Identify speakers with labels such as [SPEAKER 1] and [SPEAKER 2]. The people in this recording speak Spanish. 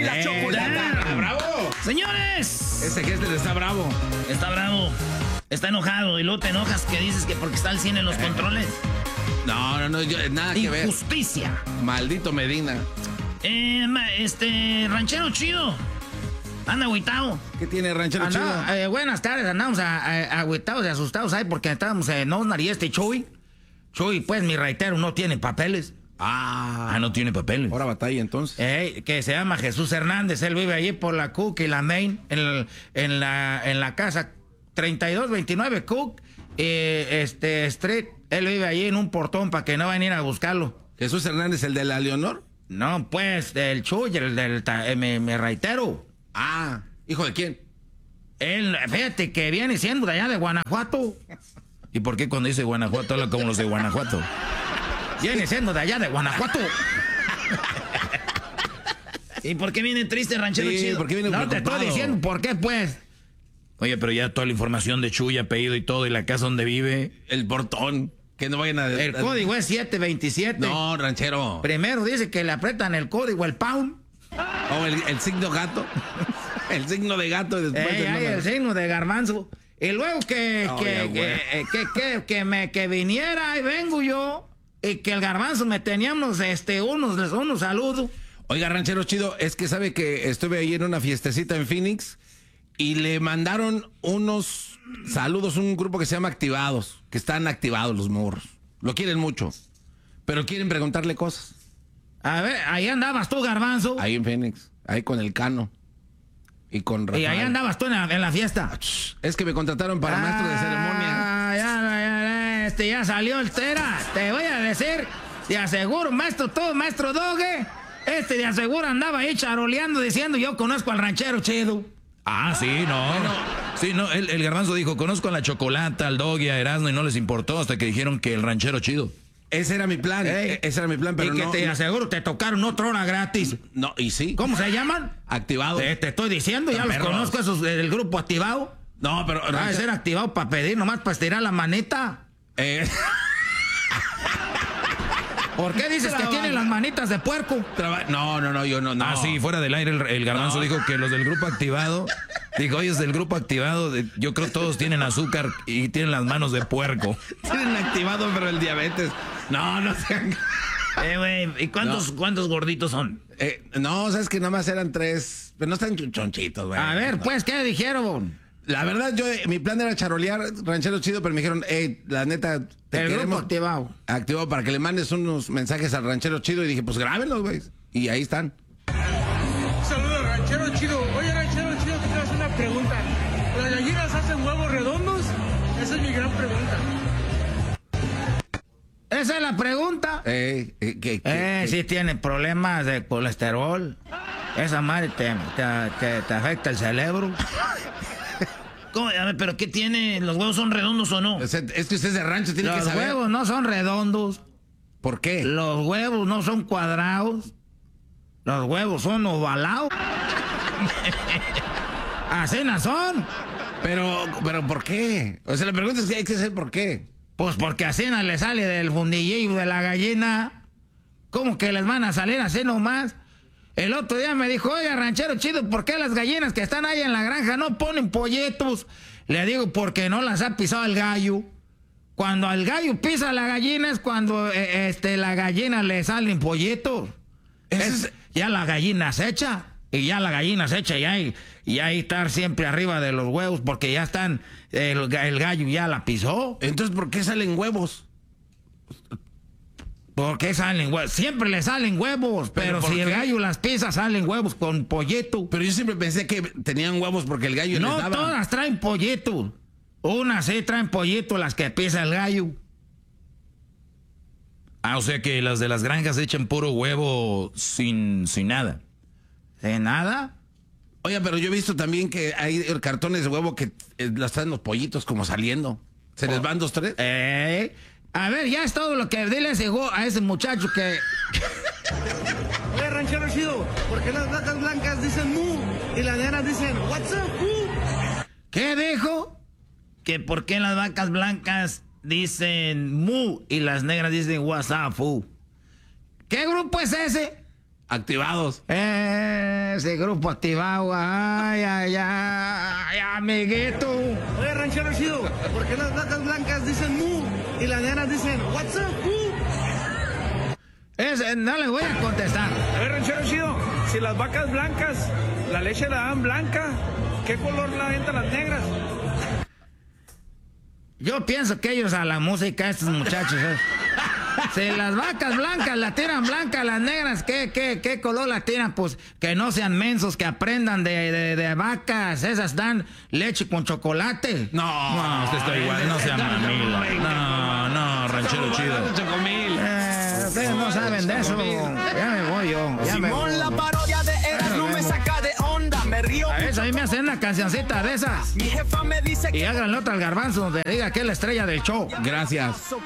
[SPEAKER 1] La Chocolata.
[SPEAKER 2] ¡Bravo!
[SPEAKER 1] Señores.
[SPEAKER 2] Ese Gessler está bravo.
[SPEAKER 1] Está bravo. Está enojado. Y luego te enojas que dices que porque está el cine en los controles.
[SPEAKER 2] No, nada que ver.
[SPEAKER 1] Injusticia.
[SPEAKER 2] Maldito Medina.
[SPEAKER 1] Ranchero chido. Anda agüitado.
[SPEAKER 2] ¿Qué tiene Ranchero chido?
[SPEAKER 1] Buenas tardes, andamos agüitados y asustados ahí porque estábamos en Osnar y Chuy. Chuy, pues mi reitero, no tiene papeles. No tiene papeles.
[SPEAKER 2] Ahora batalla entonces.
[SPEAKER 1] Que se llama Jesús Hernández. Él vive allí por la Cook y la Main, en la casa 3229 Cook Street. Él vive allí en un portón para que no vayan a ir a buscarlo.
[SPEAKER 2] ¿Jesús Hernández, el de la Leonor?
[SPEAKER 1] No, pues, el Chuy, mi reitero.
[SPEAKER 2] ¿Hijo de quién?
[SPEAKER 1] Él, fíjate que viene siendo de allá de Guanajuato.
[SPEAKER 3] ¿Y por qué cuando dice Guanajuato habla como los de Guanajuato?
[SPEAKER 1] Viene siendo de allá de Guanajuato. ¿Y por qué viene triste, ranchero chido?
[SPEAKER 2] ¿Por qué viene preocupado?
[SPEAKER 1] Te estoy diciendo por qué, pues.
[SPEAKER 3] Oye, pero ya toda la información de Chuy, apellido y todo, y la casa donde vive.
[SPEAKER 2] El portón. Que no vayan a...
[SPEAKER 1] El código es 727.
[SPEAKER 2] No, ranchero.
[SPEAKER 1] Primero dice que le apretan el código, el pound.
[SPEAKER 2] El signo gato. El signo de gato. Después
[SPEAKER 1] el signo de garbanzo. Y luego que viniera y vengo yo. Y que el garbanzo me teníamos unos saludos.
[SPEAKER 2] Oiga, ranchero chido, es que sabe que estuve ahí en una fiestecita en Phoenix y le mandaron unos saludos, un grupo que se llama Activados, que están activados los morros. Lo quieren mucho, pero quieren preguntarle cosas.
[SPEAKER 1] A ver, ahí andabas tú, garbanzo.
[SPEAKER 2] Ahí en Phoenix, ahí con el Cano y con Rafael.
[SPEAKER 1] Y ahí andabas tú en la fiesta.
[SPEAKER 2] Es que me contrataron para maestro de ceremonia.
[SPEAKER 1] Ya salió el Tera. Te voy a decir, te aseguro, maestro Doge. De aseguro andaba ahí charoleando diciendo yo conozco al ranchero chido.
[SPEAKER 3] Sí, no. Sí, no, el garbanzo dijo, conozco a la Chocolata, al Doggy, a Erasmo, y no les importó hasta que dijeron que el ranchero chido.
[SPEAKER 2] Ese era mi plan, ese era mi plan, pero
[SPEAKER 1] y que
[SPEAKER 2] no...
[SPEAKER 1] te aseguro, te tocaron otra hora gratis.
[SPEAKER 2] No, y sí.
[SPEAKER 1] ¿Cómo se llaman?
[SPEAKER 2] Activados.
[SPEAKER 1] Te estoy diciendo, ya los conozco, esos del grupo Activado.
[SPEAKER 2] No, pero...
[SPEAKER 1] De ser activado para pedir, nomás para estirar la manita. ¿Por qué dices que tienen las manitas de puerco?
[SPEAKER 2] No, yo no.
[SPEAKER 3] Sí, fuera del aire el garbanzo dijo que los del grupo Activado, dijo, oye, es del grupo Activado, yo creo que todos tienen azúcar y tienen las manos de puerco.
[SPEAKER 2] Tienen activado, pero el diabetes. No sean...
[SPEAKER 1] güey, ¿y cuántos gorditos son?
[SPEAKER 2] No, sabes que nomás eran 3, pero no están chonchitos, güey.
[SPEAKER 1] A ver, pues, ¿qué dijeron?
[SPEAKER 2] La verdad, mi plan era charolear, ranchero chido, pero me dijeron, la neta,
[SPEAKER 1] el grupo Activado.
[SPEAKER 2] Activado para que le mandes unos mensajes al ranchero chido. Y dije, pues grábenlos, güey. Y ahí están.
[SPEAKER 4] Saludos, ranchero chido. Oye, ranchero chido, te quiero hacer una pregunta. ¿Las gallinas hacen huevos redondos? Esa es mi gran pregunta.
[SPEAKER 1] ¿Esa es la pregunta? Sí tiene problemas de colesterol. Esa madre te afecta el cerebro. ¿Cómo? A ver, ¿pero qué tiene? ¿Los huevos son redondos o no?
[SPEAKER 2] Es que usted es de rancho, tiene que saber.
[SPEAKER 1] Los huevos no son redondos.
[SPEAKER 2] ¿Por qué?
[SPEAKER 1] Los huevos no son cuadrados. Los huevos son ovalados. Así no son.
[SPEAKER 2] Pero ¿por qué? O sea, la pregunta es que hay que saber por qué.
[SPEAKER 1] Pues porque así no le sale del fundillo de la gallina. ¿Cómo que les van a salir así nomás? El otro día me dijo, oiga, ranchero chido, ¿por qué las gallinas que están ahí en la granja no ponen pollitos? Le digo, porque no las ha pisado el gallo. Cuando al gallo pisa la gallina es cuando la gallina le salen pollitos. Ya la gallina se echa. Y ya la gallina se echa y ahí estar siempre arriba de los huevos porque ya están, el gallo ya la pisó.
[SPEAKER 2] Entonces, ¿por qué salen huevos?
[SPEAKER 1] ¿Por qué salen huevos? Siempre le salen huevos, pero si el gallo las pisa, salen huevos con pollito.
[SPEAKER 2] Pero yo siempre pensé que tenían huevos porque el gallo les daba.
[SPEAKER 1] No, todas traen pollito. Unas sí traen pollito, las que pisa el gallo.
[SPEAKER 3] O sea que las de las granjas echan puro huevo sin nada.
[SPEAKER 1] ¿Sin nada?
[SPEAKER 2] Oye, pero yo he visto también que hay cartones de huevo que las traen los pollitos como saliendo. ¿Se les van 2, 3?
[SPEAKER 1] A ver, ya es todo lo que dile a ese muchacho que...
[SPEAKER 4] Oye, ranchero chido, ¿por qué las vacas blancas dicen mu y las negras dicen what's up,
[SPEAKER 1] ¿Qué dijo? Que por qué las vacas blancas dicen mu y las negras dicen what's up, fu. ¿Qué grupo es ese?
[SPEAKER 2] Activados.
[SPEAKER 1] Ese grupo activado, ay, amiguito.
[SPEAKER 4] Oye, ranchero chido, ¿por qué las vacas blancas dicen mu y las negras dicen what's up,
[SPEAKER 1] No le voy a contestar.
[SPEAKER 5] A ver, ranchero chido, si las vacas blancas, la leche la dan blanca, ¿qué color la aventan las negras?
[SPEAKER 1] Yo pienso que ellos a la música, estos muchachos, si las vacas blancas la tiran blanca, las negras, ¿qué color la tiran? Pues que no sean mensos, que aprendan de vacas. Esas dan leche con chocolate.
[SPEAKER 3] No, usted está igual, no sea mamilo. No, ranchero chido.
[SPEAKER 1] Ustedes no saben de eso. Ya me voy yo.
[SPEAKER 6] Simón, la parodia de Eras no me saca de onda, me río.
[SPEAKER 1] A veces a mí me hacen una cancioncita de esas.
[SPEAKER 6] Mi jefa me dice
[SPEAKER 1] Y háganle otra al Garbanzo donde diga que es la estrella del show.
[SPEAKER 2] Gracias.